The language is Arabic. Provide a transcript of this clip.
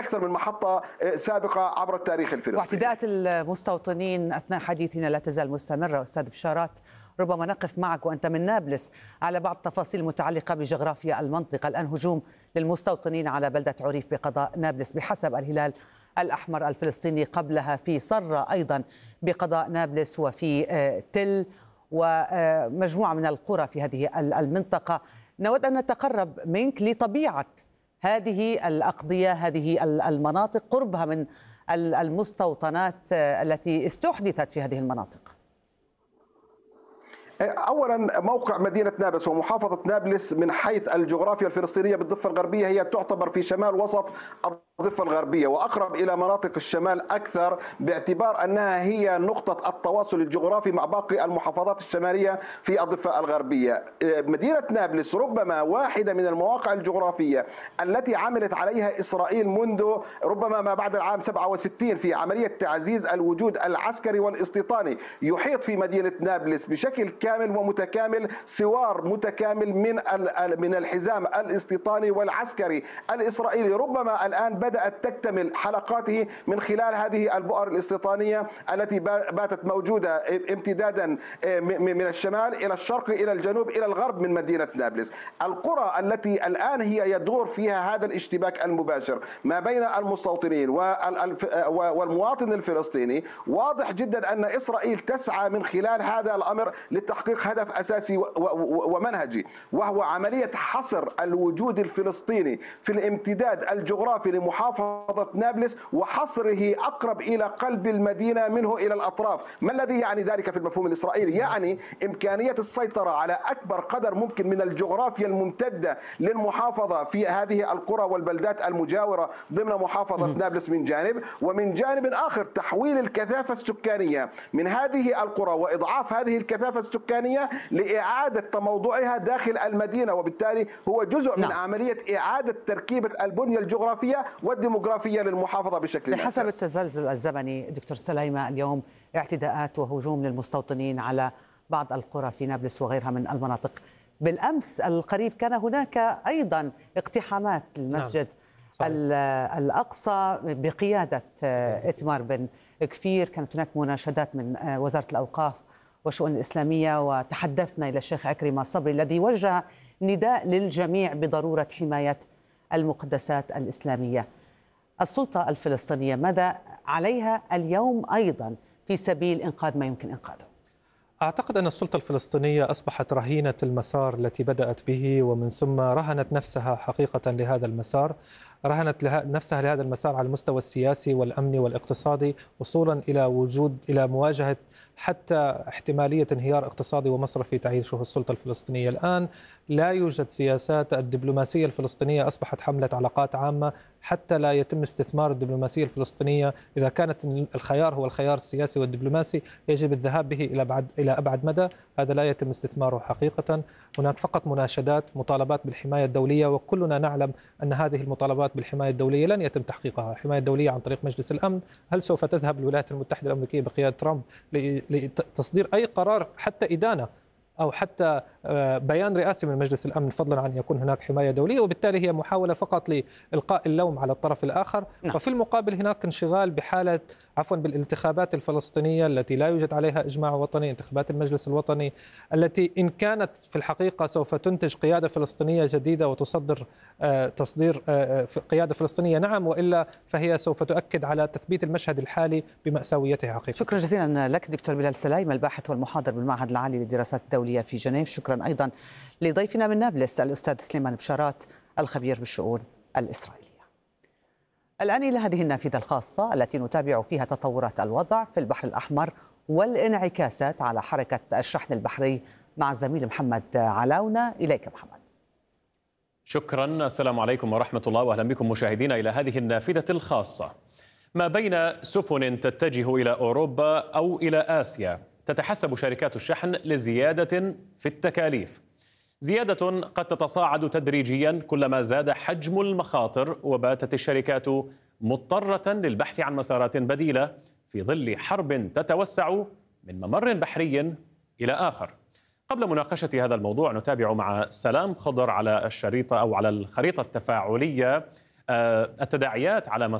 أكثر من محطة سابقة عبر التاريخ الفلسطيني. واعتداءات المستوطنين أثناء حديثنا لا تزال مستمرة أستاذ بشارات، ربما نقف معك وأنت من نابلس على بعض التفاصيل المتعلقة بجغرافيا المنطقة. الآن هجوم للمستوطنين على بلدة عريف بقضاء نابلس بحسب الهلال الأحمر الفلسطيني، قبلها في صرة أيضا بقضاء نابلس، وفي تل ومجموعة من القرى في هذه المنطقة. نود أن نتقرب منك لطبيعة هذه الأقضية، هذه المناطق، قربها من المستوطنات التي استحدثت في هذه المناطق. أولا موقع مدينة نابلس ومحافظة نابلس من حيث الجغرافيا الفلسطينية بالضفة الغربية هي تعتبر في شمال وسط الضفة الغربية وأقرب إلى مناطق الشمال أكثر، باعتبار أنها هي نقطة التواصل الجغرافي مع باقي المحافظات الشمالية في الضفة الغربية. مدينة نابلس ربما واحدة من المواقع الجغرافية التي عملت عليها إسرائيل منذ ربما ما بعد العام 67 في عملية تعزيز الوجود العسكري والاستيطاني. يحيط في مدينة نابلس بشكل كامل ومتكامل سوار متكامل من الحزام الاستيطاني والعسكري الإسرائيلي. ربما الآن بدأت تكتمل حلقاته من خلال هذه البؤر الاستيطانية التي باتت موجودة امتدادا من الشمال إلى الشرق إلى الجنوب إلى الغرب من مدينة نابلس. القرى التي الآن هي يدور فيها هذا الاشتباك المباشر ما بين المستوطنين والمواطن الفلسطيني، واضح جدا أن إسرائيل تسعى من خلال هذا الأمر لتحقيق هدف أساسي ومنهجي، وهو عملية حصر الوجود الفلسطيني في الامتداد الجغرافي لمحافظة نابلس وحصره أقرب إلى قلب المدينة منه إلى الأطراف. ما الذي يعني ذلك في المفهوم الإسرائيلي؟ يعني إمكانية السيطرة على أكبر قدر ممكن من الجغرافيا الممتدة للمحافظة في هذه القرى والبلدات المجاورة ضمن محافظة نابلس من جانب، ومن جانب آخر تحويل الكثافة السكانية من هذه القرى وإضعاف هذه الكثافة السكانية لإعادة تموضعها داخل المدينة، وبالتالي هو جزء من عملية إعادة تركيبة البنية الجغرافية والديموغرافية للمحافظة بشكل أساسي. بحسب التزلزل الزمني دكتور سليمة، اليوم اعتداءات وهجوم للمستوطنين على بعض القرى في نابلس وغيرها من المناطق. بالأمس القريب كان هناك أيضا اقتحامات للمسجد الأقصى بقيادة إتمار بن كفير. كانت هناك مناشدات من وزارة الأوقاف والشؤون الإسلامية، وتحدثنا إلى الشيخ عكرمة صبري الذي وجه نداء للجميع بضرورة حماية المقدسات الإسلامية. السلطة الفلسطينية ماذا عليها اليوم أيضا في سبيل إنقاذ ما يمكن إنقاذه؟ أعتقد أن السلطة الفلسطينية أصبحت رهينة المسار التي بدأت به، ومن ثم رهنت نفسها حقيقة لهذا المسار، رهنت نفسها لهذا المسار على المستوى السياسي والأمني والاقتصادي، وصولا إلى مواجهة حتى احتمالية انهيار اقتصادي ومصرفي تعيشه السلطة الفلسطينية. الآن لا يوجد سياسات. الدبلوماسية الفلسطينية أصبحت حملة علاقات عامة حتى لا يتم استثمار الدبلوماسية الفلسطينية. إذا كانت الخيار هو الخيار السياسي والدبلوماسي يجب الذهاب به إلى أبعد مدى. هذا لا يتم استثماره حقيقة. هناك فقط مناشدات، مطالبات بالحماية الدولية، وكلنا نعلم أن هذه المطالبات بالحماية الدولية لن يتم تحقيقها. الحماية الدولية عن طريق مجلس الأمن، هل سوف تذهب الولايات المتحدة الأمريكية بقيادة ترامب لتصدير أي قرار حتى إدانة أو حتى بيان رئاسي من مجلس الأمن فضلا عن يكون هناك حماية دولية؟ وبالتالي هي محاولة فقط لإلقاء اللوم على الطرف الآخر. وفي المقابل هناك انشغال بالانتخابات الفلسطينية التي لا يوجد عليها إجماع وطني، انتخابات المجلس الوطني التي إن كانت في الحقيقة سوف تنتج قيادة فلسطينية جديدة وتصدر تصدير قيادة فلسطينية، نعم، وإلا فهي سوف تؤكد على تثبيت المشهد الحالي بمأساويته حقيقة. شكرا جزيلا لك دكتور بلال سليم، الباحث والمحاضر بالمعهد العالي للدراسات الدولية في جنيف. شكرا أيضا لضيفنا من نابلس الأستاذ سليمان بشارات الخبير بالشؤون الإسرائيلية. الآن إلى هذه النافذة الخاصة التي نتابع فيها تطورات الوضع في البحر الأحمر والانعكاسات على حركة الشحن البحري مع الزميل محمد علاونة. إليك محمد. شكرا، السلام عليكم ورحمة الله، وأهلا بكم مشاهدينا إلى هذه النافذة الخاصة. ما بين سفن تتجه إلى أوروبا أو إلى آسيا تتحسب شركات الشحن لزيادة في التكاليف، زيادة قد تتصاعد تدريجيا كلما زاد حجم المخاطر، وباتت الشركات مضطرة للبحث عن مسارات بديلة في ظل حرب تتوسع من ممر بحري إلى آخر. قبل مناقشة هذا الموضوع نتابع مع سلام خضر على الشريطة أو على الخريطة التفاعلية التداعيات على